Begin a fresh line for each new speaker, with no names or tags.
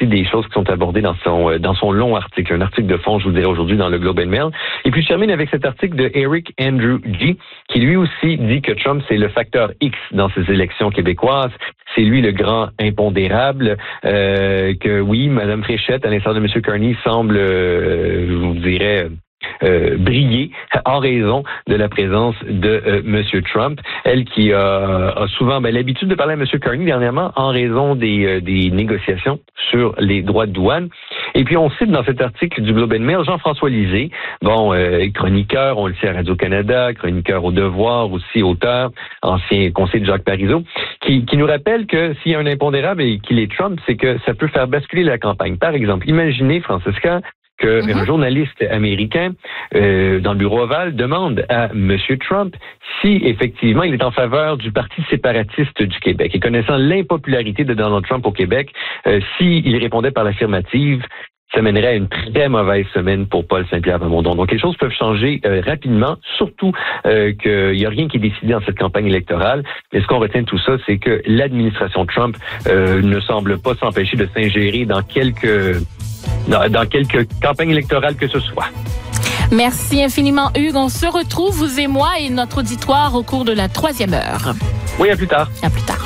aussi des choses qui sont abordées dans son long article, un article de fond, je vous dirais aujourd'hui, dans le Globe and Mail. Et puis je termine avec cet article de Eric Andrew G, qui lui aussi dit que Trump, c'est le facteur X dans ces élections québécoises. C'est lui le grand impondérable, que oui, Mme Fréchette, à l'instar de M. Carney, semble, je vous dirais, briller en raison de la présence de M. Trump. Elle qui a souvent l'habitude de parler à M. Carney dernièrement en raison des négociations sur les droits de douane. Et puis on cite dans cet article du Globe and Mail Jean-François Lisée, chroniqueur, on le sait à Radio-Canada, chroniqueur au Devoir, aussi auteur, ancien conseiller de Jacques Parizeau, qui nous rappelle que s'il y a un impondérable et qu'il est Trump, c'est que ça peut faire basculer la campagne. Par exemple, imaginez, Francesca, qu'un journaliste américain dans le bureau ovale demande à M. Trump si effectivement il est en faveur du Parti séparatiste du Québec. Et connaissant l'impopularité de Donald Trump au Québec, s'il répondait par l'affirmative, ça mènerait à une très mauvaise semaine pour Paul Saint-Pierre Plamondon. Donc les choses peuvent changer rapidement, surtout qu'il n'y a rien qui est décidé dans cette campagne électorale. Mais ce qu'on retient de tout ça, c'est que l'administration Trump ne semble pas s'empêcher de s'ingérer dans quelques campagnes électorales que ce soit.
Merci infiniment, Hugues. On se retrouve, vous et moi et notre auditoire, au cours de la 3e heure.
Oui, à plus tard.
À plus tard.